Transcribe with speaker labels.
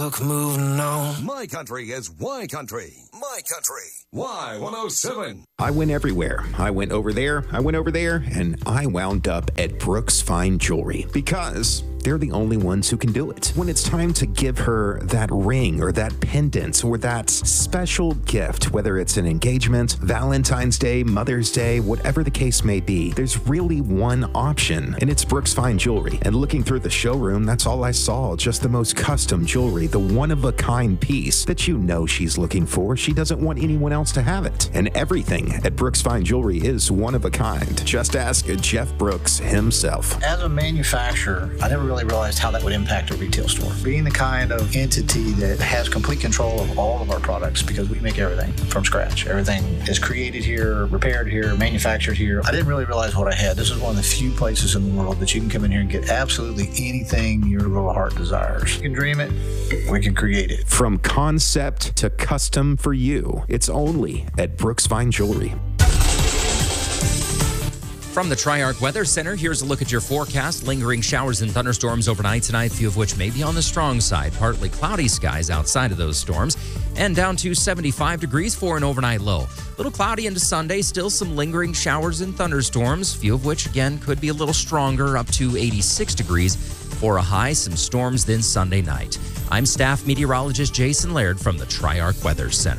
Speaker 1: luck moving on.
Speaker 2: My country is Y Country. My country. Y107.
Speaker 3: I went everywhere. I went over there, and I wound up at Brooks Fine Jewelry because they're the only ones who can do it. When it's time to give her that ring or that pendant or that special gift, whether it's an engagement, Valentine's Day, Mother's Day, whatever the case may be, there's really one option, and it's Brooks Fine Jewelry. And looking through the showroom, that's all I saw, just the most custom jewelry, the one-of-a-kind piece that you know she's looking for. She doesn't want anyone else to have it. And everything at Brooks Fine Jewelry is one of a kind. Just ask Jeff Brooks himself.
Speaker 4: As a manufacturer, I never really realized how that would impact a retail store. Being the kind of entity that has complete control of all of our products, because we make everything from scratch. Everything is created here, repaired here, manufactured here. I didn't really realize what I had. This is one of the few places in the world that you can come in here and get absolutely anything your little heart desires. You can dream it, we can create it.
Speaker 3: From concept to custom for you, it's only at Brooks Fine Jewelry.
Speaker 5: From the Triarch Weather Center, here's a look at your forecast. Lingering showers and thunderstorms overnight tonight, few of which may be on the strong side. Partly cloudy skies outside of those storms. And down to 75 degrees for an overnight low. Little cloudy into Sunday, still some lingering showers and thunderstorms, few of which, again, could be a little stronger, up to 86 degrees for a high. Some storms then Sunday night. I'm staff meteorologist Jason Laird from the Triarch Weather Center.